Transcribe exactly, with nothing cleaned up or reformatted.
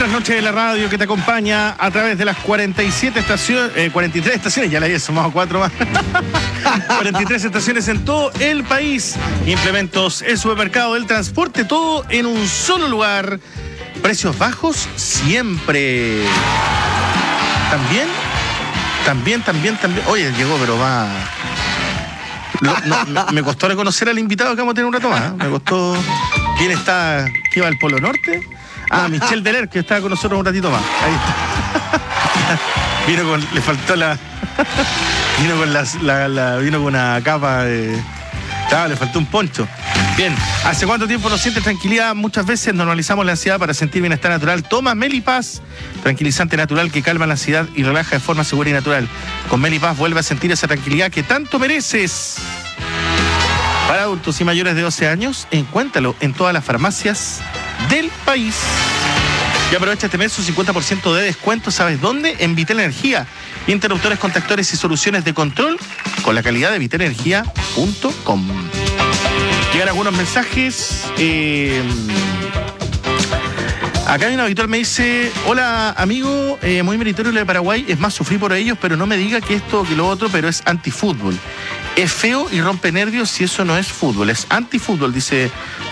trasnoche de la radio que te acompaña a través de las cuarenta y siete estaciones, eh, cuarenta y tres estaciones, ya le había sumado cuatro más. cuarenta y tres estaciones en todo el país. Implementos, el supermercado, el transporte, todo en un solo lugar. Precios bajos siempre. También, también, también, también. Oye, llegó, pero va. Lo, no, me, me costó reconocer al invitado que vamos a tener un rato más. ¿eh? Me costó. ¿Quién está? ¿Qué va al Polo Norte? Ah, Michelle Deler, que estaba con nosotros un ratito más. Ahí está. Vino con. Le faltó la. Vino con las, la, la. Vino con una capa de. Claro, le faltó un poncho. Bien, ¿hace cuánto tiempo no sientes tranquilidad? Muchas veces normalizamos la ansiedad para sentir bienestar natural. Toma Melipaz, tranquilizante natural que calma la ansiedad y relaja de forma segura y natural. Con Melipaz vuelve a sentir esa tranquilidad que tanto mereces. Para adultos y mayores de doce años, encuéntralo en todas las farmacias del país. Y aprovecha este mes su cincuenta por ciento de descuento. ¿Sabes dónde? En Vitel Energía. Interruptores, contactores y soluciones de control con la calidad de vitel energía punto com. Llegan algunos mensajes. Eh, acá hay un auditor me dice: hola amigo, eh, muy meritorio lo de Paraguay. Es más, sufrí por ellos, pero no me diga que esto o que lo otro, pero es antifútbol. Es feo y rompe nervios si eso no es fútbol. Es antifútbol, dice